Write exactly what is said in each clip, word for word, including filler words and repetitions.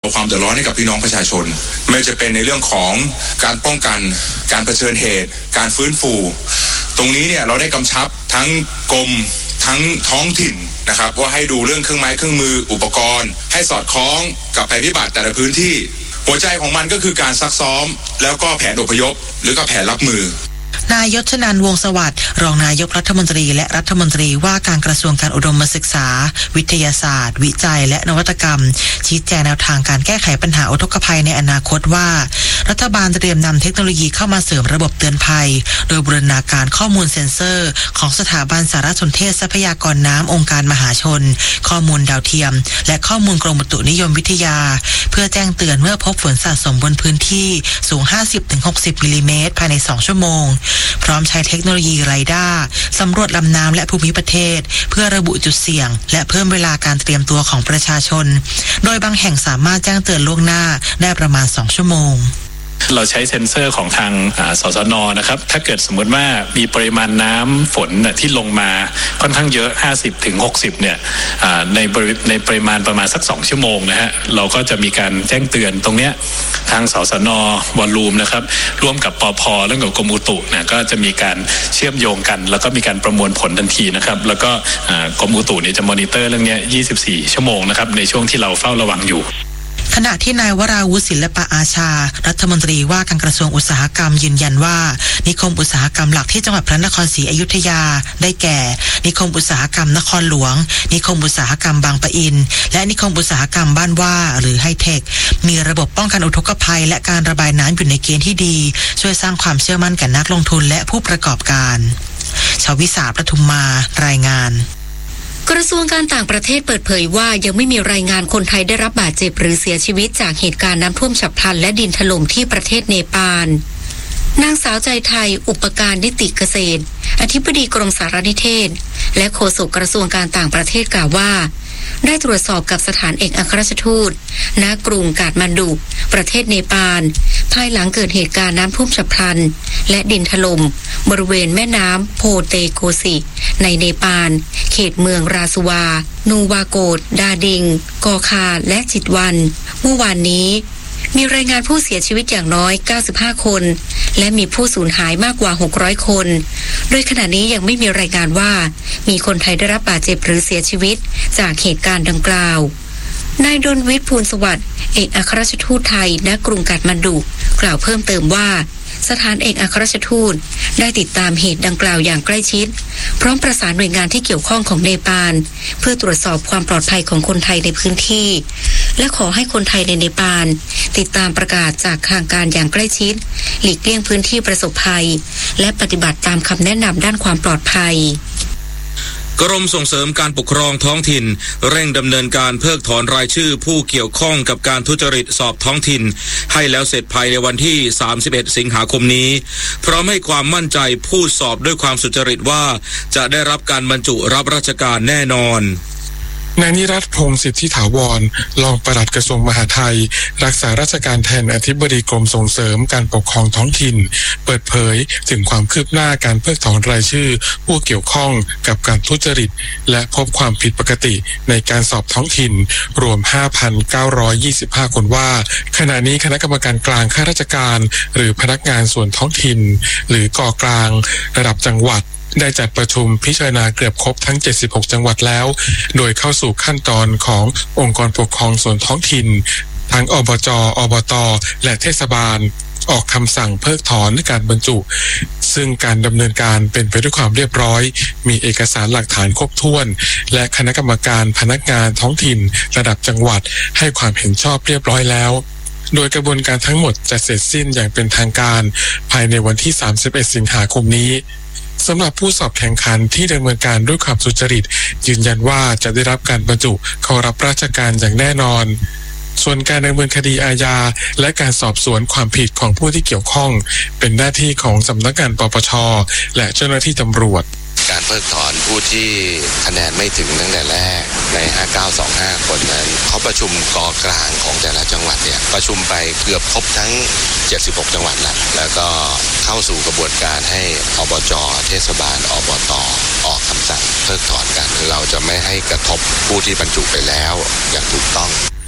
ความเดือดร้อนให้กับพี่น้องประชาชนไม่ว่าจะเป็นในเรื่องของการป้องกันการเผชิญเหตุการฟื้นฟูตรงนี้เนี่ยเราได้กำชับทั้งกรมทั้งท้องถิ่นนะครับว่าให้ดูเรื่องเครื่องไม้เครื่องมืออุปกรณ์ให้สอดคล้องกับภัยพิบัติแต่ละพื้นที่หัวใจของมันก็คือการซักซ้อมแล้วก็แผนอพยพหรือก็แผนรับมือนายยศนันท์วงศ์สวัสดิ์รองนายกรัฐมนตรีและรัฐมนตรีว่าการกระทรวงการอุดมศึกษาวิทยาศาสตร์วิจัยและนวัตกรรมชี้แจงแนวทางการแก้ไขปัญหาอุทกภัยในอนาคตว่ารัฐบาลเตรียมนำเทคโนโลยีเข้ามาเสริมระบบเตือนภัยโดยบูรณาการข้อมูลเซ็นเซอร์ของสถาบันสารสนเทศทรัพยากรน้ำองค์การมหาชนข้อมูลดาวเทียมและข้อมูลกรมอุตุนิยมวิทยาเพื่อแจ้งเตือนเมื่อพบฝนสะสมบนพื้นที่สูง ห้าสิบถึงหกสิบ มิลลิเมตรภายในสองชั่วโมงพร้อมใช้เทคโนโลยีไรด้าสำรวจลำน้ำและภูมิประเทศเพื่อระบุจุดเสี่ยงและเพิ่มเวลาการเตรียมตัวของประชาชนโดยบางแห่งสามารถแจ้งเตือนล่วงหน้าได้ประมาณสองชั่วโมงเราใช้เซ็นเซอร์ของทางสสน.นะครับถ้าเกิดสมมติว่ามีปริมาณน้ำฝนที่ลงมาค่อนข้างเยอะห้าสิบถึงหกสิบเนี่ยในในปริมาณประมาณสักสองชั่วโมงนะฮะเราก็จะมีการแจ้งเตือนตรงเนี้ยทางสสน.วอลลุ่มนะครับร่วมกับปภ.และกับกรมอุตุเนี่ยก็จะมีการเชื่อมโยงกันแล้วก็มีการประมวลผลทันทีนะครับแล้วก็กรมอุตุเนี่ยจะมอนิเตอร์เรื่องนี้ยี่สิบสี่ชั่วโมงนะครับในช่วงที่เราเฝ้าระวังอยู่ขณะที่นายวราวุฒิศิลปะอาชารัฐมนตรีว่าการกระทรวงอุตสาหกรรมยืนยันว่านิคมอุตสาหกรรมหลักที่จังหวัดพระนครศรีอยุธยาได้แก่นิคมอุตสาหกรรมนครหลวงนิคมอุตสาหกรรมบางปะอินและนิคมอุตสาหกรรมบ้านว่าหรือไฮเทคมีระบบป้องกันอุทกภัยและการระบายน้ำอยู่ในเกณฑ์ที่ดีช่วยสร้างความเชื่อมั่นแก่นักลงทุนและผู้ประกอบการชวิสาประทุมมารายงานกระทรวงการต่างประเทศเปิดเผยว่ายังไม่มีรายงานคนไทยได้รับบาดเจ็บหรือเสียชีวิตจากเหตุการณ์น้ำท่วมฉับพลันและดินถล่มที่ประเทศเนปาลนางสาวใจไทยอุปการนิติเกษตรอธิบดีกรมสารนิเทศและโฆษกกระทรวงการต่างประเทศกล่าวว่าได้ตรวจสอบกับสถานเอกอัครราชทูตณกรุงกาฐมานดุประเทศเนปาลภายหลังเกิดเหตุการณ์น้ำท่วมฉับพลันและดินถล่มบริเวณแม่น้ำโพเตโกสิในเนปาลเขตเมืองราสุวานูวาโกดดาดิงกอคาและจิตวันเมื่อวานนี้มีรายงานผู้เสียชีวิตอย่างน้อยเก้าสิบห้าคนและมีผู้สูญหายมากกว่าหกร้อยคนโดยขณะนี้ยังไม่มีรายงานว่ามีคนไทยได้รับบาดเจ็บหรือเสียชีวิตจากเหตุการณ์ดังกล่าวนายดลวิทย์ภูลสวัสดิ์เอกอัครราชทูตไทยณกรุงกาฐมานดุกล่าวเพิ่มเติมว่าสถานเอกอัครราชทูตได้ติดตามเหตุดังกล่าวอย่างใกล้ชิดพร้อมประสานหน่วยงานที่เกี่ยวข้องของเนปาลเพื่อตรวจสอบความปลอดภัยของคนไทยในพื้นที่และขอให้คนไทยในเนปาลติดตามประกาศจากทางการอย่างใกล้ชิดหลีกเลี่ยงพื้นที่ประสบภัยและปฏิบัติตามคำแนะนำด้านความปลอดภัยกรมส่งเสริมการปกครองท้องถิ่นเร่งดำเนินการเพิกถอนรายชื่อผู้เกี่ยวข้องกับการทุจริตสอบท้องถิ่นให้แล้วเสร็จภายในวันที่สามสิบเอ็ดสิงหาคมนี้พร้อมให้ความมั่นใจผู้สอบด้วยความสุจริตว่าจะได้รับการบรรจุรับราชการแน่นอนนายนิรัตน์พงษ์สิทธิถาวรรองปลัดกระทรวงมหาดไทยรักษาราชการแทนอธิบดีกรมส่งเสริมการปกครองท้องถิ่นเปิดเผยถึงความคืบหน้าการเพิกถอนรายชื่อผู้เกี่ยวข้องกับการทุจริตและพบความผิดปกติในการสอบท้องถิ่นรวม ห้าพันเก้าร้อยยี่สิบห้า คนว่าขณะนี้คณะกรรมการกลางข้าราชการหรือพนักงานส่วนท้องถิ่นหรือกกลางระดับจังหวัดได้จัดประชุมพิจารณาเกือบครบทั้งเจ็ดสิบหกจังหวัดแล้วโดยเข้าสู่ขั้นตอนขององค์กรปกครองส่วนท้องถิ่นทั้งอบจ.อบต.และเทศบาลออกคำสั่งเพิกถอนการบรรจุซึ่งการดำเนินการเป็นไปด้วยความเรียบร้อยมีเอกสารหลักฐานครบถ้วนและคณะกรรมการพนักงานท้องถิ่นระดับจังหวัดให้ความเห็นชอบเรียบร้อยแล้วโดยกระบวนการทั้งหมดจะเสร็จสิ้นอย่างเป็นทางการภายในวันที่สามสิบเอ็ดสิงหาคมนี้สำหรับผู้สอบแข่งขันที่ดำเนินการด้วยความสุจริตยืนยันว่าจะได้รับการบรรจุเข้ารับราชการอย่างแน่นอนส่วนการดำเนินคดีอาญาและการสอบสวนความผิดของผู้ที่เกี่ยวข้องเป็นหน้าที่ของสำนักงานปปช.และเจ้าหน้าที่ตำรวจการเพิกถอนผู้ที่คะแนนไม่ถึงตั้งแต่แรกในห้าเก้าสองห้าคนนั้นเขาประชุมกกลางของแต่ละจังหวัดเนี่ยประชุมไปเกือบครบทั้งเจ็ดสิบหกจังหวัดแล้วแล้วก็เข้าสู่กระบวนการให้อบจ.เทศบาลอบต.ออกคำสั่งเพิกถอนกันเราจะไม่ให้กระทบผู้ที่บรรจุไปแล้วอย่างถูกต้อง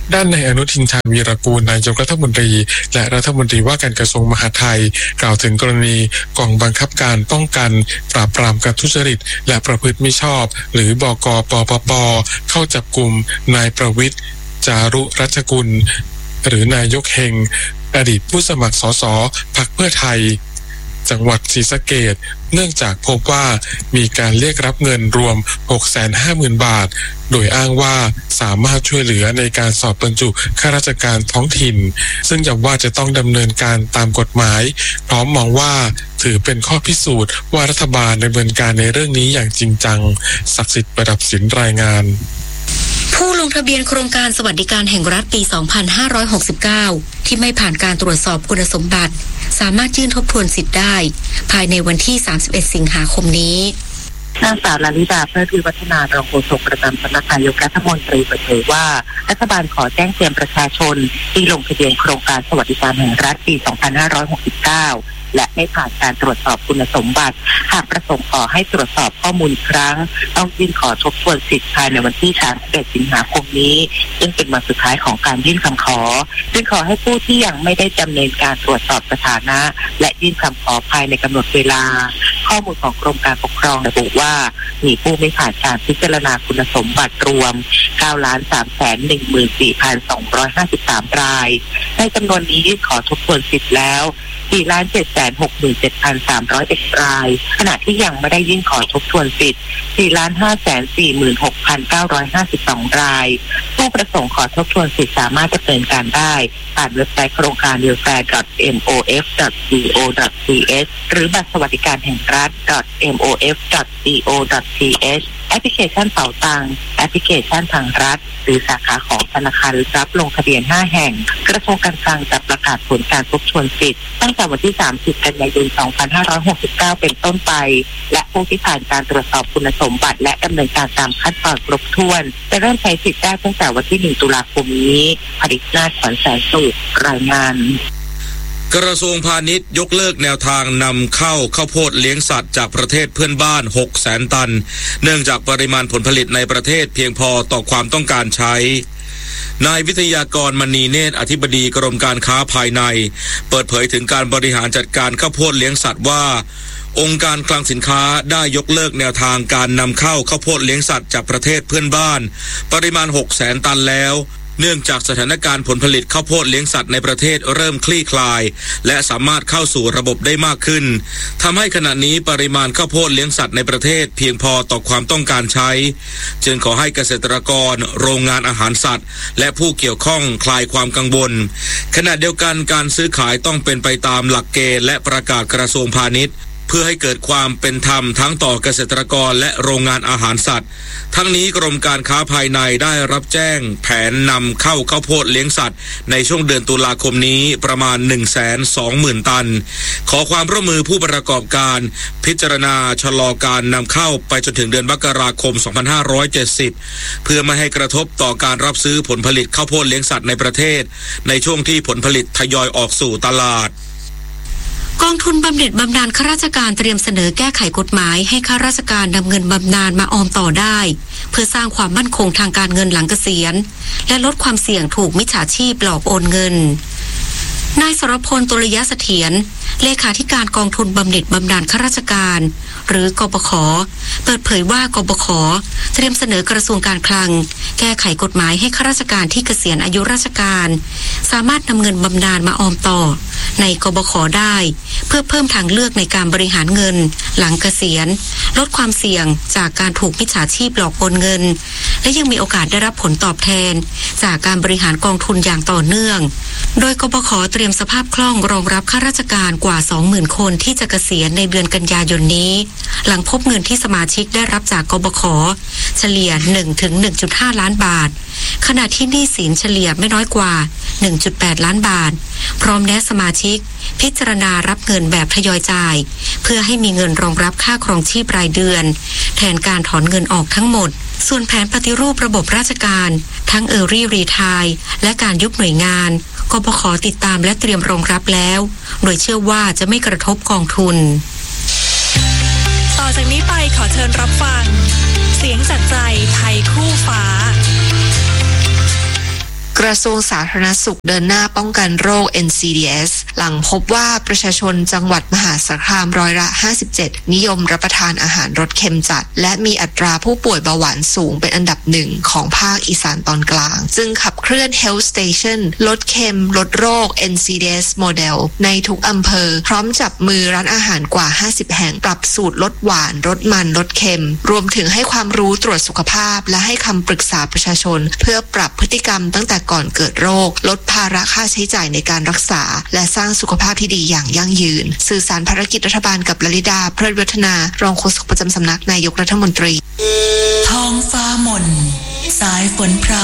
ด้านนายอนุทินชาญวีรกูลนายกรัฐมนตรีและรัฐมนตรีว่าการกระทรวงมหาดไทยกล่าวถึงกรณีกองบังคับการป้องกันปราบปรามการทุจริตและประพฤติมิชอบหรือบก.ปปป.เข้าจับกุมนายประวิตรจารุรัชกุลหรือนายกเฮงอดีตผู้สมัครสสพรรคเพื่อไทยจังหวัดศรีสะเกษเนื่องจากพบว่ามีการเรียกรับเงินรวม หกแสนห้าหมื่น บาทโดยอ้างว่าสามารถช่วยเหลือในการสอบบรรจุข้าราชการท้องถิ่นซึ่งย้ำว่าจะต้องดำเนินการตามกฎหมายพร้อมมองว่าถือเป็นข้อพิสูจน์ว่ารัฐบาลดำเนินการในเรื่องนี้อย่างจริงจังศักดิ์สิทธิ์ประดับศิลป์รายงานผู้ลงทะเบียนโครงการสวัสดิการแห่งรัฐปี สองพันห้าร้อยหกสิบเก้า ที่ไม่ผ่านการตรวจสอบคุณสมบัติสามารถยื่นทบทวนสิทธิ์ได้ภายในวันที่ สามสิบเอ็ด สิงหาคมนี้นางสาวลลิดาเพื่อพิวัฒนารองโฆษกประจำสำนักนายกรัฐมนตรีเปิดเผยว่ารัฐบาลขอแจ้งเตือนประชาชนที่ลงทะเบียนโครงการสวัสดิการแห่งรัฐปี สองพันห้าร้อยหกสิบเก้าและไม่ผ่านการตรวจสอบคุณสมบัติหากประสงค์ขอให้ตรวจสอบข้อมูลครั้งต้องยื่นขอทบทวนสิทธิ์ภายในวันที่ สามสิบเอ็ด สิงหาคมนี้ซึ่งเป็นวันสุดท้ายของการยื่นคำขอจึงขอให้ผู้ที่ยังไม่ได้ดำเนินการตรวจสอบสถานะและยื่นคำขอภายในกำหนดเวลาข้อมูลของกรมการปกครองระบุว่ามีผู้ไม่ผ่านการพิจารณาคุณสมบัติรวม เก้าล้านสามแสนหนึ่งหมื่นสี่พันสองร้อยห้าสิบสาม รายในจำนวนนี้ยื่นขอทบทวนสิทธิ์แล้ว สี่ล้านเจ็ดแสนหกหมื่นเจ็ดพันสามร้อยเอ็ด รายขณะที่ยังไม่ได้ยื่นขอทบทวนสิทธิ์ สี่ล้านห้าแสนสี่หมื่นหกพันเก้าร้อยห้าสิบสอง รายผู้ประสงค์ขอทบทวนสิทธิ์สามารถดำเนินการได้ผ่านเว็บไซต์โครงการ ดับเบิลยู แอล ดับเบิลยู เอ เอ็ม โอ เอฟ ดอท ซี โอ ดอท ที เอช หรือบัตรสวัสดิการแห่งรัฐ ดอท เอ็ม โอ เอฟ ดอท ซี โอ ดอท ที เอช แอปพลิเคชันเป๋าตังค์แอปพลิเคชันทางรัฐหรือสาขาของธนาคารรับลงทะเบียนห้าแห่งกระทรวงการคลังจะประกาศผลการทบทวนสิทธิ์ตั้งแต่วันที่สามสิบกันยายนสองพันห้าร้อยหกสิบเก้าเป็นต้นไปและผู้ที่ผ่านการตรวจสอบคุณสมบัติและดำเนินการตามขั้นตอนครบถ้วนจะเริ่มใช้สิทธิ์ได้ตั้งแต่วันที่หนึ่งตุลาคมนี้ผลิตนาถขวัญแสนสุขรายงานกระทรวงพาณิชย์ยกเลิกแนวทางนำเข้าข้าวโพดเลี้ยงสัตว์จากประเทศเพื่อนบ้าน หกแสน ตันเนื่องจากปริมาณผลผลิตในประเทศเพียงพอต่อความต้องการใช้นายวิทยากรมณีเนตรอธิบดีกรมการค้าภายในเปิดเผยถึงการบริหารจัดการข้าวโพดเลี้ยงสัตว์ว่าองค์การคลังสินค้าได้ยกเลิกแนวทางการนำเข้าข้าวโพดเลี้ยงสัตว์จากประเทศเพื่อนบ้านปริมาณ หกแสน ตันแล้วเนื่องจากสถานการณ์ผลผลิตข้าวโพดเลี้ยงสัตว์ในประเทศเริ่มคลี่คลายและสามารถเข้าสู่ระบบได้มากขึ้นทำให้ขณะนี้ปริมาณข้าวโพดเลี้ยงสัตว์ในประเทศเพียงพอต่อความต้องการใช้จึงขอให้เกษตรกรโรงงานอาหารสัตว์และผู้เกี่ยวข้องคลายความกังวลขณะเดียวกันการซื้อขายต้องเป็นไปตามหลักเกณฑ์และประกาศกระทรวงพาณิชย์เพื่อให้เกิดความเป็นธรรมทั้งต่อเกษตรกรและโรงงานอาหารสัตว์ทั้งนี้กรมการค้าภายในได้รับแจ้งแผนนำเข้าข้าวโพดเลี้ยงสัตว์ในช่วงเดือนตุลาคมนี้ประมาณ หนึ่งแสนสองหมื่น ตันขอความร่วมมือผู้ประกอบการพิจารณาชะลอการนำเข้าไปจนถึงเดือนมกราคมสองพันห้าร้อยเจ็ดสิบเพื่อไม่ให้กระทบต่อการรับซื้อผลผลิตข้าวโพดเลี้ยงสัตว์ในประเทศในช่วงที่ผลผลิตทยอยออกสู่ตลาดกองทุนบำเหน็จบำนาญข้าราชการเตรียมเสนอแก้ไขกฎหมายให้ข้าราชการนำเงินบำนาญมาออมต่อได้เพื่อสร้างความมั่นคงทางการเงินหลังเกษียณและลดความเสี่ยงถูกมิจฉาชีพหลอกโอนเงินนายสรพลตุลยเสถียรเลขาธิการกองทุนบำเหน็จบำนาญข้าราชการหรือกปข.เปิดเผยว่ากปข.เตรียมเสนอกระทรวงการคลังแก้ไขกฎหมายให้ข้าราชการที่เกษียณอายุราชการสามารถนำเงินบำนาญมาออมต่อในกปข.ได้เพื่อเพิ่มทางเลือกในการบริหารเงินหลังเกษียณลดความเสี่ยงจากการถูกมิจฉาชีพหลอกโอนเงินและยังมีโอกาสได้รับผลตอบแทนจากการบริหารกองทุนอย่างต่อเนื่องโดยกปข.เตรียมสภาพคล่องรองรับข้าราชการกว่า สองหมื่น คนที่จะเกษียณในเดือนกันยายนนี้หลังพบเงินที่สมาชิกได้รับจากกปข.เฉลี่ย หนึ่งถึงหนึ่งจุดห้า ล้านบาทขณะที่หนี้สินเฉลี่ยไม่น้อยกว่า หนึ่งจุดแปด ล้านบาทพร้อมแนะสมาชิกพิจารณารับเงินแบบทยอยจ่ายเพื่อให้มีเงินรองรับค่าครองชีพรายเดือนแทนการถอนเงินออกทั้งหมดส่วนแผนปฏิรูประบบราชการทั้ง Early Retire และการยุบหน่วยงานกปข.ติดตามและเตรียมรองรับแล้วโดยเชื่อว่าจะไม่กระทบกองทุนต่อจากนี้ไปขอเชิญรับฟังเสียงจากใจไทยคู่ฟ้ากระทรวงสาธารณสุขเดินหน้าป้องกันโรค เอ็น ซี ดี เอส หลังพบว่าประชาชนจังหวัดมหาสารคามร้อยละห้าสิบเจ็ดนิยมรับประทานอาหารรสเค็มจัดและมีอัตราผู้ป่วยเบาหวานสูงเป็นอันดับหนึ่งของภาคอีสานตอนกลางจึงขับเคลื่อน Health Station ลดเค็มลดโรค เอ็น ซี ดี เอส Model ในทุกอำเภอพร้อมจับมือร้านอาหารกว่าห้าสิบแห่งปรับสูตรลดหวานลดมันลดเค็มรวมถึงให้ความรู้ตรวจสุขภาพและให้คำปรึกษาประชาชนเพื่อปรับพฤติกรรมตั้งแต่ก่อนเกิดโรคลดภาระค่าใช้จ่ายในการรักษาและสร้างสุขภาพที่ดีอย่างยั่งยืนสื่อสารภารกิจรัฐบาลกับลลิดาเพลิดวัฒนารองโฆษกประจำสำนักนายกรัฐมนตรีท้องฟ้าหม่นสายฝนพรำ